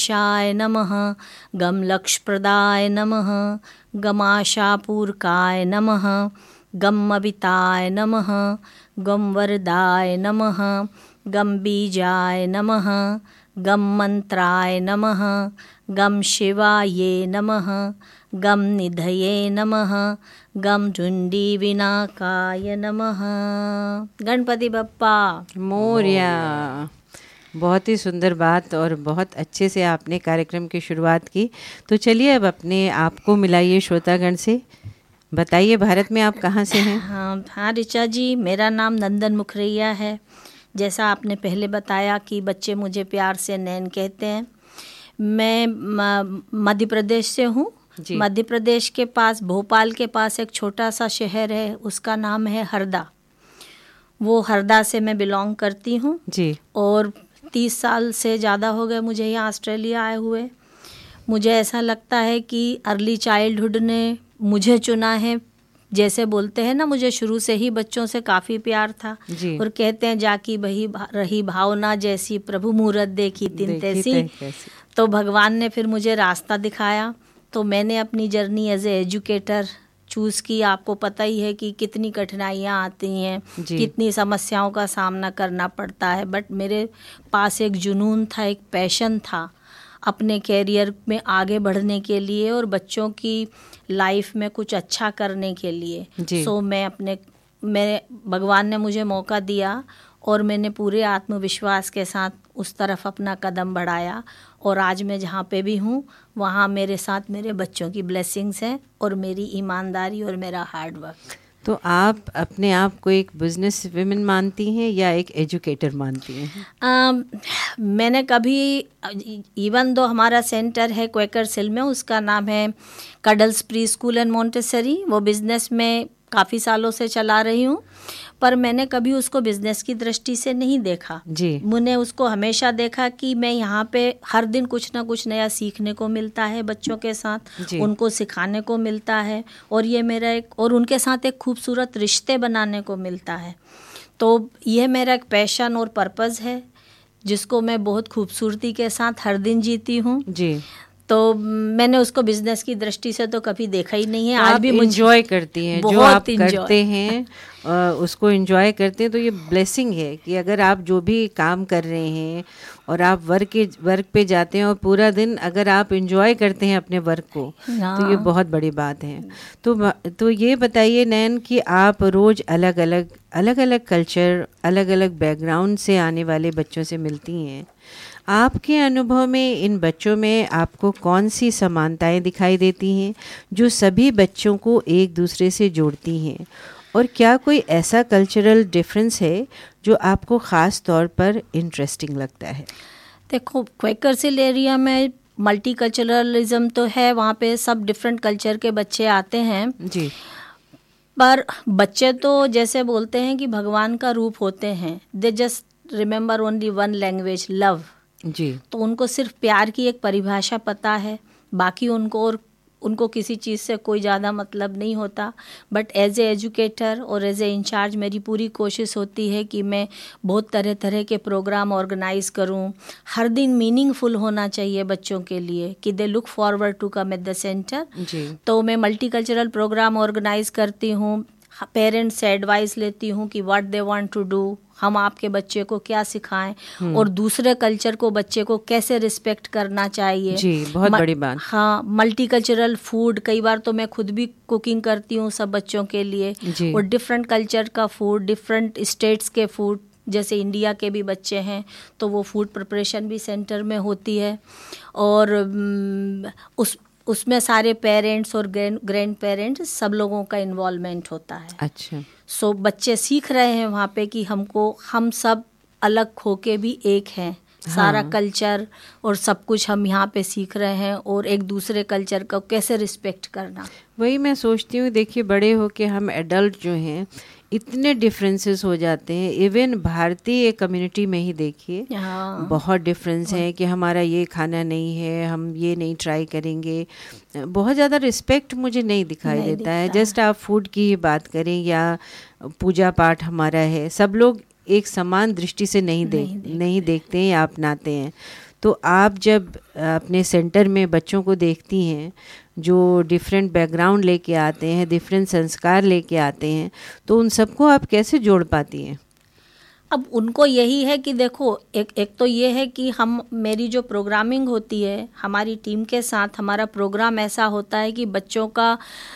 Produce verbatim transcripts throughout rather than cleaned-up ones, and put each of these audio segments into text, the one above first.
शाय नमः, गम लक्ष्प्रदाय नमः, गमाशापूर्काय नमः, गम अविताय नमः, गम वरदाय नमः, गम बीजाय नमः, गम मंत्राय नमः, गम शिवाये नमः, गम निधये नमः, गम झुंडी विनाकाय नमः। गणपति बप्पा मोरया। बहुत ही सुंदर बात और बहुत अच्छे से आपने कार्यक्रम की शुरुआत की। तो चलिए अब अपने आप को मिलाइए श्रोतागण से, बताइए भारत में आप कहाँ से हैं? हाँ हाँ ऋचा जी, मेरा नाम नंदन मुखरिया है। जैसा आपने पहले बताया कि बच्चे मुझे प्यार से नैन कहते हैं। मैं मध्य प्रदेश से हूँ। मध्य प्रदेश के पास, भोपाल के पास एक छोटा सा शहर है, उसका नाम है हरदा। वो हरदा से मैं बिलोंग करती हूँ जी। और तीस साल से ज़्यादा हो गए मुझे यहाँ ऑस्ट्रेलिया आए हुए। मुझे ऐसा लगता है कि अर्ली चाइल्डहुड ने मुझे चुना है। जैसे बोलते हैं ना, मुझे शुरू से ही बच्चों से काफ़ी प्यार था जी। और कहते हैं जाकी बही रही भावना जैसी, प्रभु मूरत देखी तिन तैसी। तो भगवान ने फिर मुझे रास्ता दिखाया। तो मैंने अपनी journey as a educator choose की। आपको पता ही है कि कितनी कठिनाइयाँ आती हैं, कितनी समस्याओं का सामना करना पड़ता है। बट मेरे पास एक जुनून था, एक पैशन था अपने कैरियर में आगे बढ़ने के लिए और बच्चों की लाइफ में कुछ अच्छा करने के लिए। सो मैं अपने मेरे भगवान ने मुझे मौका दिया और मैंने पूरे आत्मविश्वास के साथ उस तरफ अपना कदम बढ़ाया। और आज मैं जहाँ पे भी हूँ वहाँ मेरे साथ मेरे बच्चों की ब्लेसिंग्स हैं और मेरी ईमानदारी और मेरा हार्ड वर्क। तो आप अपने आप को एक बिजनेस विमेन मानती हैं या एक एजुकेटर मानती हैं? uh, मैंने कभी, इवन दो हमारा सेंटर है क्वेकर सिल में, उसका नाम है cuddles pre school and Montessori, वो बिज़नेस में काफ़ी सालों से चला रही हूँ, पर मैंने कभी उसको बिज़नेस की दृष्टि से नहीं देखा जी। मैंने उसको हमेशा देखा कि मैं यहाँ पे हर दिन कुछ ना कुछ नया सीखने को मिलता है बच्चों के साथ, उनको सिखाने को मिलता है और ये मेरा एक, और उनके साथ एक खूबसूरत रिश्ते बनाने को मिलता है। तो यह मेरा एक पैशन और पर्पज़ है जिसको मैं बहुत खूबसूरती के साथ हर दिन जीती हूँ जी। तो मैंने उसको बिजनेस की दृष्टि से तो कभी देखा ही नहीं है। आज भी एंजॉय करती हैं जो आप करते हैं, आ, उसको एंजॉय करते हैं। तो ये ब्लेसिंग है कि अगर आप जो भी काम कर रहे हैं और आप वर्क के वर्क पे जाते हैं और पूरा दिन अगर आप एंजॉय करते हैं अपने वर्क को, तो ये बहुत बड़ी बात है। तो तो ये बताइए नैन कि आप रोज़ अलग अलग अलग अलग कल्चर, अलग अलग बैकग्राउंड से आने वाले बच्चों से मिलती हैं। आपके अनुभव में इन बच्चों में आपको कौन सी समानताएं दिखाई देती हैं जो सभी बच्चों को एक दूसरे से जोड़ती हैं, और क्या कोई ऐसा कल्चरल डिफरेंस है जो आपको ख़ास तौर पर इंटरेस्टिंग लगता है? देखो, क्वेकर सिल एरिया में मल्टी कल्चरलिज्म तो है, वहाँ पे सब डिफरेंट कल्चर के बच्चे आते हैं जी। पर बच्चे तो जैसे बोलते हैं कि भगवान का रूप होते हैं, they just remember only one language, love जी। तो उनको सिर्फ प्यार की एक परिभाषा पता है, बाकी उनको और उनको किसी चीज़ से कोई ज़्यादा मतलब नहीं होता। बट एज ए एजुकेटर और एज ए इंचार्ज मेरी पूरी कोशिश होती है कि मैं बहुत तरह तरह के प्रोग्राम ऑर्गेनाइज करूं। हर दिन मीनिंगफुल होना चाहिए बच्चों के लिए कि they look forward to come at the centre. तो मैं मल्टीकल्चरल प्रोग्राम ऑर्गेनाइज करती हूँ, पेरेंट्स से एडवाइस लेती हूँ कि what they want to do, हम आपके बच्चे को क्या सिखाएं और दूसरे कल्चर को बच्चे को कैसे रिस्पेक्ट करना चाहिए जी। बहुत बड़ी बात। हाँ, मल्टीकल्चरल फूड, कई बार तो मैं खुद भी कुकिंग करती हूँ सब बच्चों के लिए जी। और डिफरेंट कल्चर का फूड, डिफरेंट स्टेट्स के फूड, जैसे इंडिया के भी बच्चे हैं तो वो फूड प्रिपरेशन भी सेंटर में होती है। और उस उसमें सारे पेरेंट्स और ग्रैंड पेरेंट्स सब लोगों का इन्वॉल्वमेंट होता है। अच्छा। सो बच्चे सीख रहे हैं वहाँ पे कि हमको, हम सब अलग होके भी एक हैं। हाँ। सारा कल्चर और सब कुछ हम यहाँ पे सीख रहे हैं और एक दूसरे कल्चर को कैसे रिस्पेक्ट करना। वही मैं सोचती हूँ, देखिए बड़े होके हम एडल्ट जो हैं इतने डिफरेंसेस हो जाते हैं। इवन भारतीय कम्युनिटी में ही देखिए हाँ। बहुत डिफरेंस है कि हमारा ये खाना नहीं है, हम ये नहीं ट्राई करेंगे। बहुत ज़्यादा रिस्पेक्ट मुझे नहीं दिखाई नहीं देता है। जस्ट आप फूड की बात करें या पूजा पाठ हमारा है, सब लोग एक समान दृष्टि से नहीं देख नहीं, नहीं देखते हैं या अपनाते हैं। तो आप जब अपने सेंटर में बच्चों को देखती हैं जो डिफरेंट बैकग्राउंड लेके आते हैं, डिफरेंट संस्कार लेके आते हैं, तो उन सबको आप कैसे जोड़ पाती हैं? अब उनको यही है कि देखो, एक एक तो ये है कि हम, मेरी जो प्रोग्रामिंग होती है हमारी टीम के साथ, हमारा प्रोग्राम ऐसा होता है कि बच्चों का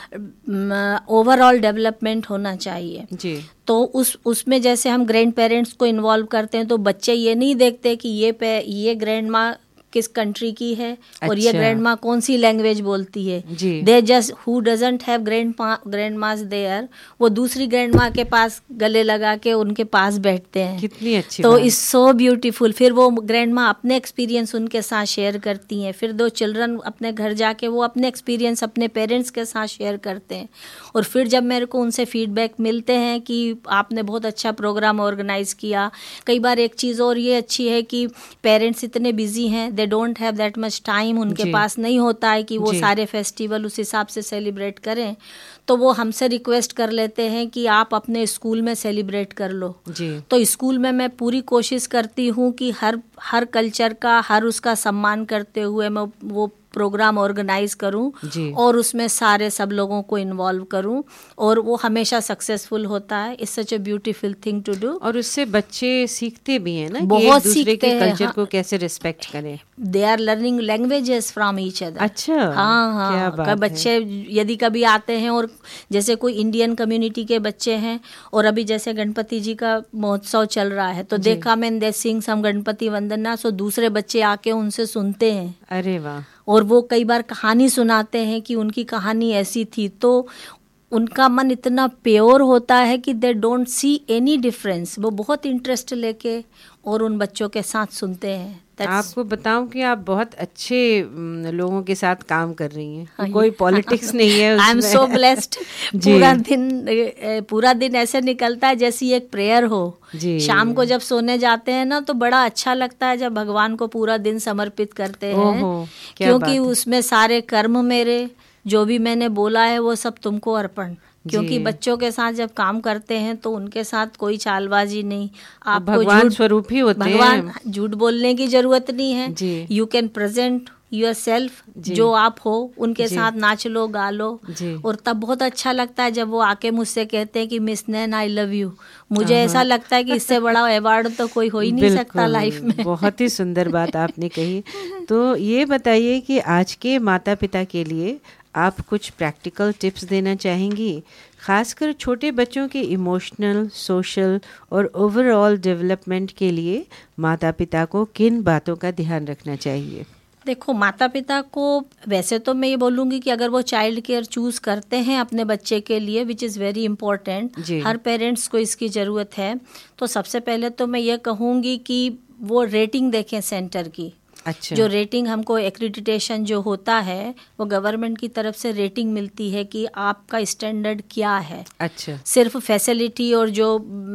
ओवरऑल डेवलपमेंट होना चाहिए जी। तो उस उसमें जैसे हम ग्रैंड पेरेंट्स को इन्वॉल्व करते हैं, तो बच्चे ये नहीं देखते कि ये पे ये ग्रैंड माँ किस कंट्री की है अच्छा। और ये ग्रैंड माँ कौन सी लैंग्वेज बोलती है। They just who doesn't have grand grand mass there, वो दूसरी ग्रैंड माँ के पास गले लगा के उनके पास बैठते हैं। कितनी अच्छी तो इट्स सो ब्यूटीफुल। फिर वो ग्रैंड माँ अपने एक्सपीरियंस उनके साथ शेयर करती हैं, फिर दो चिल्ड्रन अपने घर जाके वो अपने एक्सपीरियंस अपने पेरेंट्स के साथ शेयर करते हैं। और फिर जब मेरे को उनसे फीडबैक मिलते हैं कि आपने बहुत अच्छा प्रोग्राम ऑर्गेनाइज किया। कई बार एक चीज़ और ये अच्छी है कि पेरेंट्स इतने बिजी हैं, they don't have that much time, उनके पास नहीं होता है कि वो सारे फेस्टिवल उस हिसाब से सेलिब्रेट करें, तो वो हमसे रिक्वेस्ट कर लेते हैं कि आप अपने स्कूल में सेलिब्रेट कर लो जी। तो स्कूल में मैं पूरी कोशिश करती हूँ कि हर हर कल्चर का, हर उसका सम्मान करते हुए मैं वो प्रोग्राम ऑर्गेनाइज करूं और उसमें सारे सब लोगों को इन्वॉल्व करूं, और वो हमेशा सक्सेसफुल होता है। It's such a beautiful thing to do. और उससे बच्चे सीखते भी हैं ना, बहुत कि एक दूसरे के कल्चर हाँ, को कैसे रिस्पेक्ट करें। They are learning languages from each other. अच्छा, हाँ हाँ, क्या बच्चे यदि कभी आते हैं और जैसे कोई इंडियन कम्युनिटी के बच्चे हैं और अभी जैसे गणपति जी का महोत्सव चल रहा है, तो देखा मैंने दे सिंग सम गणपति वंदना, सो दूसरे बच्चे आके उनसे सुनते हैं। अरे वाह। और वो कई बार कहानी सुनाते हैं कि उनकी कहानी ऐसी थी, तो उनका मन इतना प्योर होता है कि they don't see any difference. वो बहुत इंटरेस्ट लेके और उन बच्चों के साथ सुनते हैं। आपको बताऊं कि आप बहुत अच्छे लोगों के साथ काम कर रही हैं। हाँ, कोई पॉलिटिक्स नहीं है उसमें। I am so blessed. पूरा दिन पूरा दिन ऐसे निकलता है जैसी एक प्रेयर हो। शाम को जब सोने जाते हैं ना, तो बड़ा अच्छा लगता है जब भगवान को पूरा दिन समर्पित करते हैं, क्योंकि उसमें सारे कर्म मेरे, जो भी मैंने बोला है वो सब तुमको अर्पण। क्योंकि बच्चों के साथ जब काम करते हैं तो उनके साथ कोई चालबाजी नहीं, आपको भगवान स्वरूप ही होते हैं। भगवान, झूठ बोलने की जरूरत नहीं है। You can present your self, जो आप हो उनके साथ नाच लो, गा लो, और तब बहुत अच्छा लगता है जब वो आके मुझसे कहते हैं कि miss Nain I love you. मुझे ऐसा लगता है कि इससे बड़ा अवार्ड तो कोई हो ही नहीं सकता लाइफ में। बहुत ही सुंदर बात आपने कही। तो ये बताइए कि आज के माता पिता के लिए आप कुछ प्रैक्टिकल टिप्स देना चाहेंगी, खासकर छोटे बच्चों के इमोशनल, सोशल और ओवरऑल डेवलपमेंट के लिए माता पिता को किन बातों का ध्यान रखना चाहिए? देखो, माता पिता को वैसे तो मैं ये बोलूँगी कि अगर वो चाइल्ड केयर चूज़ करते हैं अपने बच्चे के लिए, which is very important, her parents को इसकी ज़रूरत है, तो सबसे पहले तो मैं ये कहूँगी कि वो रेटिंग देखें सेंटर की। अच्छा। जो रेटिंग हमको एक्रीडिटेशन जो होता है, वो गवर्नमेंट की तरफ से रेटिंग मिलती है कि आपका स्टैंडर्ड क्या है। अच्छा। सिर्फ फैसिलिटी और जो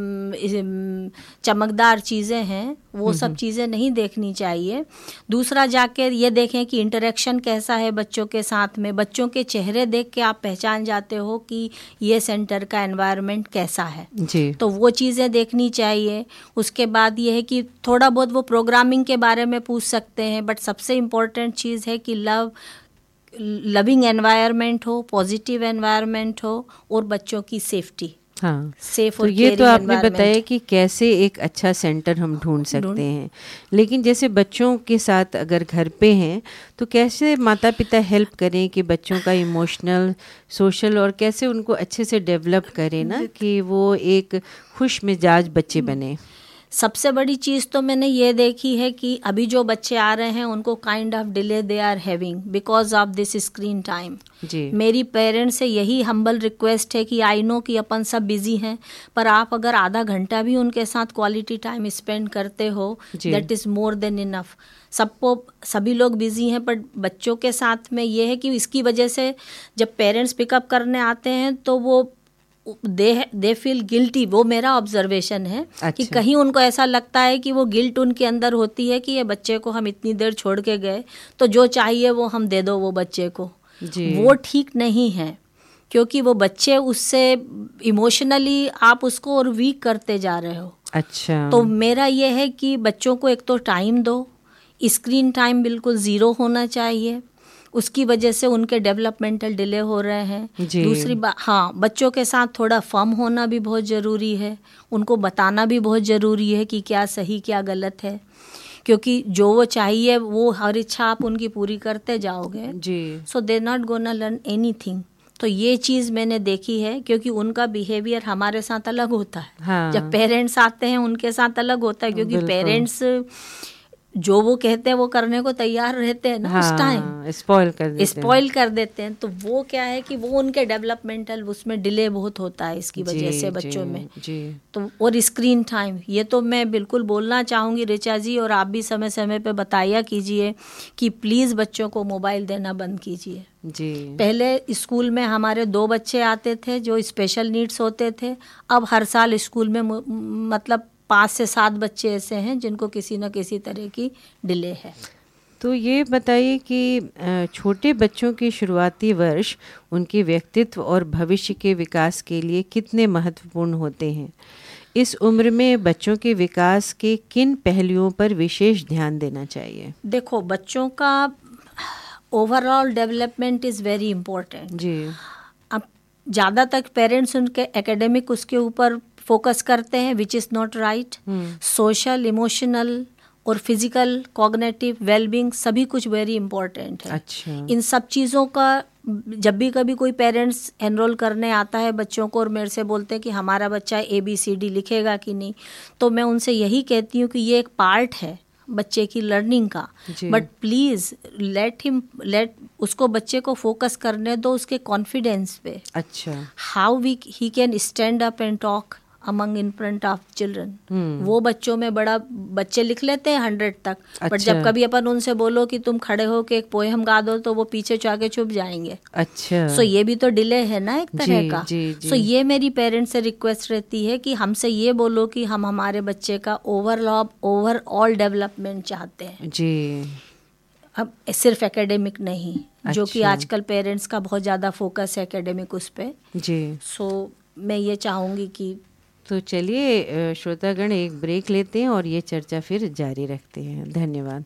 चमकदार चीज़ें हैं वो सब चीज़ें नहीं देखनी चाहिए। दूसरा, जाके ये देखें कि इंटरेक्शन कैसा है बच्चों के साथ में। बच्चों के चेहरे देख के आप पहचान जाते हो कि ये सेंटर का एनवायरनमेंट कैसा है जी। तो वो चीज़ें देखनी चाहिए। उसके बाद ये है कि थोड़ा बहुत वो प्रोग्रामिंग के बारे में पूछ सकते हैं, बट सबसे इम्पोर्टेंट चीज़ है कि लव लविंग एनवायरनमेंट हो, पॉजिटिव एनवायरनमेंट हो, और बच्चों की सेफ्टी। हाँ, सेफ तो ये तो आपने बताया कि कैसे एक अच्छा सेंटर हम ढूंढ सकते हैं, लेकिन जैसे बच्चों के साथ अगर घर पे हैं तो कैसे माता पिता हेल्प करें कि बच्चों का इमोशनल, सोशल और कैसे उनको अच्छे से डेवलप करें ना, कि वो एक खुश मिजाज बच्चे बने। सबसे बड़ी चीज़ तो मैंने ये देखी है कि अभी जो बच्चे आ रहे हैं उनको kind of delay they are having because of this screen time. मेरी पेरेंट्स से यही हम्बल रिक्वेस्ट है कि आई नो कि अपन सब बिजी हैं, पर आप अगर आधा घंटा भी उनके साथ क्वालिटी टाइम स्पेंड करते हो, that is more than enough. सबको सभी लोग बिजी हैं, पर बच्चों के साथ में ये है कि इसकी वजह से जब पेरेंट्स पिकअप करने आते हैं तो वो दे दे फील गिल्टी। वो मेरा ऑब्जर्वेशन है। अच्छा। कि कहीं उनको ऐसा लगता है कि वो गिल्ट उनके अंदर होती है कि ये बच्चे को हम इतनी देर छोड़ के गए, तो जो चाहिए वो हम दे दो वो बच्चे को जी। वो ठीक नहीं है, क्योंकि वो बच्चे उससे इमोशनली आप उसको और वीक करते जा रहे हो। अच्छा। तो मेरा ये है कि बच्चों को एक तो टाइम दो, स्क्रीन टाइम बिल्कुल ज़ीरो होना चाहिए, उसकी वजह से उनके डेवलपमेंटल डिले हो रहे हैं। दूसरी बात, हाँ, बच्चों के साथ थोड़ा फर्म होना भी बहुत ज़रूरी है, उनको बताना भी बहुत ज़रूरी है कि क्या सही क्या गलत है, क्योंकि जो वो चाहिए वो हर इच्छा आप उनकी पूरी करते जाओगे जी, सो they not gonna learn anything. तो ये चीज़ मैंने देखी है, क्योंकि उनका बिहेवियर हमारे साथ अलग होता है। हाँ। जब पेरेंट्स आते हैं उनके साथ अलग होता है, क्योंकि पेरेंट्स जो वो कहते हैं वो करने को तैयार रहते हैं ना। हाँ, उस टाइम स्पॉइल कर देते स्पॉइल कर देते हैं। तो वो क्या है कि वो उनके डेवलपमेंटल उसमें डिले बहुत होता है इसकी वजह से बच्चों में जी। तो और स्क्रीन टाइम, ये तो मैं बिल्कुल बोलना चाहूँगी ऋचा जी, और आप भी समय समय पे बताया कीजिए कि प्लीज़ बच्चों को मोबाइल देना बंद कीजिए जी। पहले स्कूल में हमारे दो बच्चे आते थे जो स्पेशल नीड्स होते थे, अब हर साल स्कूल में मतलब पाँच से सात बच्चे ऐसे हैं जिनको किसी न किसी तरह की डिले है। तो ये बताइए कि छोटे बच्चों के शुरुआती वर्ष उनके व्यक्तित्व और भविष्य के विकास के लिए कितने महत्वपूर्ण होते हैं? इस उम्र में बच्चों के विकास के किन पहलुओं पर विशेष ध्यान देना चाहिए? देखो, बच्चों का overall development is very important जी। अब ज़्यादा तक पेरेंट्स उनके एकेडमिक उसके ऊपर फोकस करते हैं, which is not right. Social, emotional और फिजिकल, कॉग्निटिव वेलबींग सभी कुछ वेरी इंपॉर्टेंट है। अच्छा। इन सब चीज़ों का जब भी कभी कोई पेरेंट्स एनरोल करने आता है बच्चों को और मेरे से बोलते हैं कि हमारा बच्चा ए बी सी डी लिखेगा कि नहीं, तो मैं उनसे यही कहती हूँ कि ये एक पार्ट है बच्चे की लर्निंग का, but please let him let उसको बच्चे को फोकस करने दो उसके कॉन्फिडेंस पे। अच्छा। How we he can stand up and talk among in front of children, वो बच्चों में बड़ा, बच्चे लिख लेते हैं हंड्रेड तक, अच्छा। बट जब कभी अपन उनसे बोलो कि तुम खड़े हो के एक पोएम गा दो तो वो पीछे जाके छुप जाएंगे। अच्छा। सो ये भी तो डिले है ना एक तरह जी, का। सो ये मेरी पेरेंट्स से रिक्वेस्ट रहती है कि हमसे ये बोलो कि हम हमारे बच्चे का ओवरऑल ओवरऑल डेवलपमेंट चाहते हैं जी, अब सिर्फ एकेडमिक नहीं। अच्छा। जो कि आजकल पेरेंट्स का बहुत ज़्यादा फोकस है एकेडमिक उस पर जी। सो मैं ये चाहूँगी कि तो चलिए श्रोतागण एक ब्रेक लेते हैं और ये चर्चा फिर जारी रखते हैं। धन्यवाद।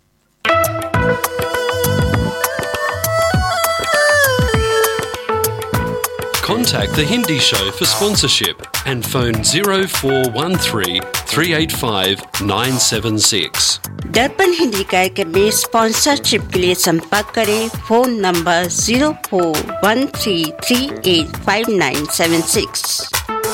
Contact the Hindi Show for sponsorship and phone zero four one three, three eight five, nine seven six. दर्पण हिंदी कार्यक्रम में स्पॉन्सरशिप के लिए संपर्क करें phone number zero four one three, three eight five, nine seven six.